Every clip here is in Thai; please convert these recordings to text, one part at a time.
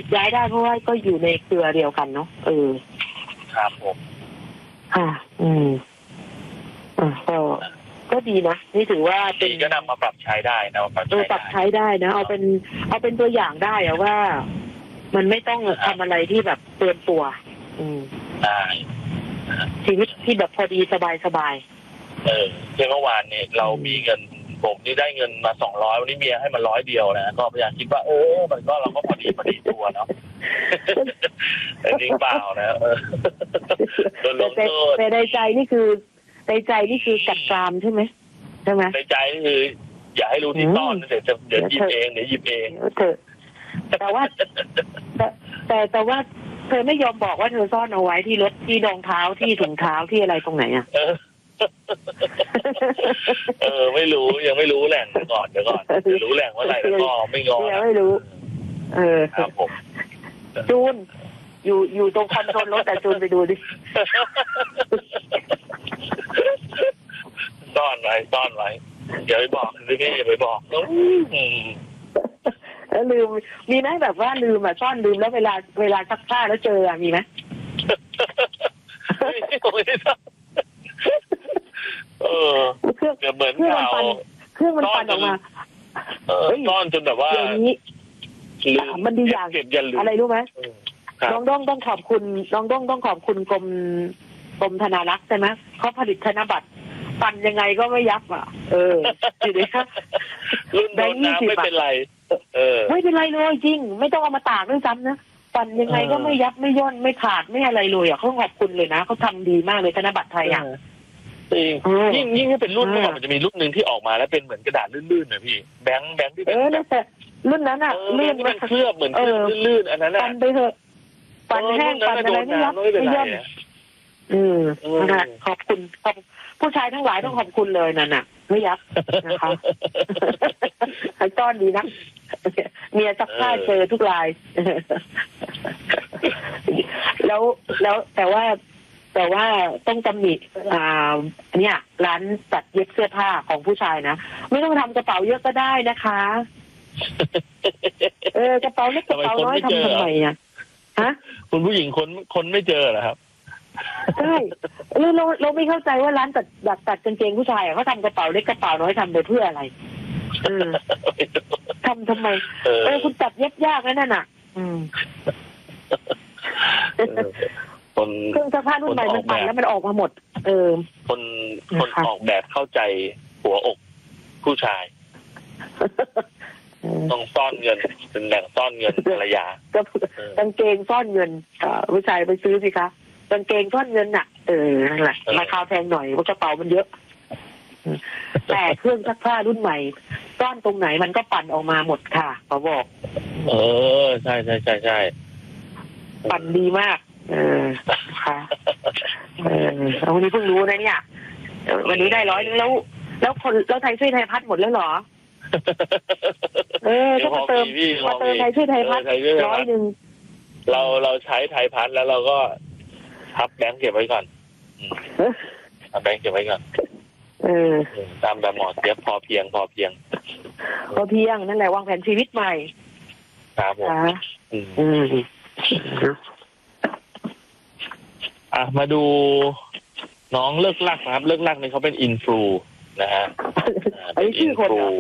ย้ายได้เพราะว่าก็อยู่ในเครือเดียวกันเนาะครับผมค่ะก็ดีนะนี่ถือว่าดีก็นำมาปรับใช้ได้นะปรับใช้ได้นะเอาเป็นตัวอย่างได้อะว่ามันไม่ต้องทำอะไรที่แบบเตือนตัวได้ชีวิตที่แบบพอดีสบายเมื่อวานนี้เรามีเงินผมนี่ได้เงินมา200วันนี้เมียให้มา100เดียวนะก็พยายามคิดว่ามันก็เราก็พอดีตัวเนาะจริงเปล่านะแต่ในใจนี่คือกัดกรามใช่ไหมในใจนี่คืออย่าให้รู้ที่ซ่อนเดี๋ยวหยิบเองแต่ว่าเธอไม่ยอมบอกว่าเธอซ่อนเอาไว้ที่รถที่รองเท้าที่ถุงเท้าที่อะไรตรงไหนอ่ะไม่รู้ยังไม่รู้แหล่งก่อนเดี๋ยวรู้แหล่งว่าอะไรแล้วก็ไม่งอยังไม่รู้ครับผมจูนอยู่ตรงคอนโซลรถแต่จูนไปดูดิซ่อนไว้อย่าไปบอกพี่อย่าไปบอกแล้วลืมมีไหมแบบว่าลืมซ่อนลืมแล้วเวลาซักผ้าแล้วเจอมีไหมเครื่องเหมือนข่าวเครื่องมันปั่นออกมาซ่อนจนแบบว่ามันดีอย่างอะไรรู้ไหมน้องต้องขอบคุณน้องต้องขอบคุณกรมธนารักษ์ใช่ไหมเขาผลิตธนบัตรปั่นยังไงก็ไม่ยับทีนี้รุ่นโดนน้ำไม่เป็นไรไม่เป็นไรเลยจริงไม่ต้องเอามาตากด้วยซ้ำนะปั่นยังไงก็ไม่ยับไม่ย่นไม่ขาดไม่อะไรเลยเขาขอบคุณเลยนะเขาทำดีมากเลยธนบัตรไทยจริงยิ่งถ้าเป็นรุ่นเมื่อก่อนมันจะมีรุ่นหนึ่งที่ออกมาแล้วเป็นเหมือนกระดาษลื่นๆนะพี่แบงค์ที่เป็นแต่รุ่นนั้นลื่นมันเคลือบเหมือนลื่นอันนั้นปั่นไปเถอะปั่นแห้งปั่นอะไรไม่ยับไม่ย่นขอบคุณผู้ชายทั้งหลายต้องขอบคุณเลยนั่นน่ะไม่ยับนะคะไอ้ต้อนดีนะเมียซักผ้าเจอทุกรายแล้วแต่ว่าต้องตำหนิเนี่ยร้านตัดเย็บเสื้อผ้าของผู้ชายนะไม่ต้องทำกระเป๋าเยอะก็ได้นะคะกระเป๋าเล็กกระเป๋าน้อยทำไมอ่ะฮะคุณผู้หญิงคนไม่เจอเหรอครับใช่เราไม่เข้าใจว่าร้านตัดกางเกงผู้ชายเขาทำกระเป๋าเล็กกระเป๋าน้อยทำไปเพื่ออะไรทำไมคุณตัดเย็บยากนั่นน่ะเครื่องซักผ้ารุ่นใหม่มันปั่นแล้วมันออกมาหมดคนออกแบบเข้าใจหัวอกผู้ชายต้องซ่อนเงินเป็นแหล่งซ่อนเงินภรรยากางเกงซ่อนเงินผู้ชายไปซื้อสิคะกางเกงซ่อนเงินน่ะนั่นแหละราคาแพงหน่อยเพราะกระเป๋ามันเยอะแต่เครื่องซักผ้ารุ่นใหม่ซ่อนตรงไหนมันก็ปั่นออกมาหมดค่ะเขาบอกใช่ปั่นดีมากค่ะวันนี้เพิ่งรู้นะเนี่ยวันนี้ได้100นึงแล้วไทยช่วยไทยพัฒน์หมดแล้วเหรอก็มาเติมไทยช่วยไทยพัฒน์100นึงเราใช้ไทยพัฒน์แล้วเราก็ทับแบงค์เก็บไว้ก่อนทับแบงค์เก็บไว้ก่อนตามแบบหมอเสียบพอเพียงนั่นแหละวางแผนชีวิตใหม่ครับผมมาดูน้องเลิกลักนะครับเลิกลักนี่เขาเป็นอินฟลูนะฮะเป็นอินฟลู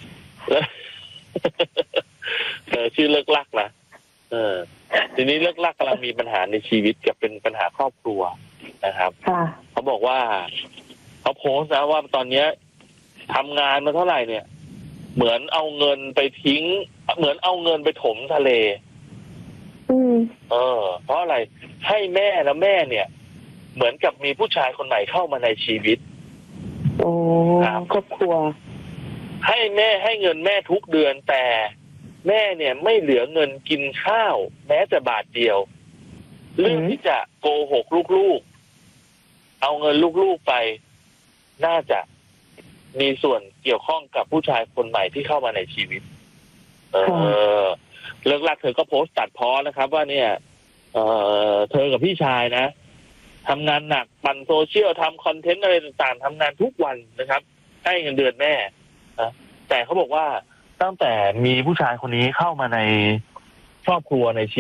ชื่อเลิกลักนะทีนี้เลิกลักกำลังมีปัญหาในชีวิตกับเป็นปัญหาครอบครัวนะครับเขาบอกว่าเขาโพสต์นะว่าตอนนี้ทำงานมาเท่าไหร่เนี่ยเหมือนเอาเงินไปทิ้งเหมือนเอาเงินไปถมทะเลเพราะอะไรให้แม่แล้วแม่เนี่ยเหมือนกับมีผู้ชายคนใหม่เข้ามาในชีวิตครอบครัวให้เงินแม่ทุกเดือนแต่แม่เนี่ยไม่เหลือเงินกินข้าวแม้แต่บาทเดียวเรื่องที่จะโกหกลูกๆเอาเงินลูกๆไปน่าจะมีส่วนเกี่ยวข้องกับผู้ชายคนใหม่ที่เข้ามาในชีวิตเลิกลักเธอก็โพสต์ตัดพ้อนะครับว่าเนี่ยเธอกับพี่ชายนะทำงานหนักปั่นโซเชียลทำคอนเทนต์อะไรต่างๆทำงานทุกวันนะครับให้เงินเดือนแม่แต่เขาบอกว่าตั้งแต่มีผู้ชายคนนี้เข้ามาในครอบครัวในชีวิต